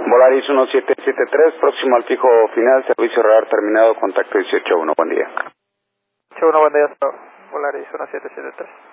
Volaris 1773, próximo al fijo final, servicio radar terminado, contacto 18-1, buen día. 18-1, buen día, Volaris 1773.